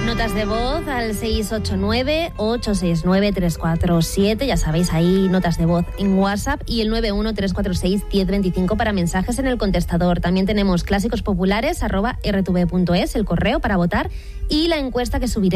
Notas de voz al 689-869-347. Ya sabéis, ahí notas de voz en WhatsApp y el 913461025 para mensajes en el contestador. También tenemos clásicos populares @rtv.es, el correo para votar y la encuesta que subiré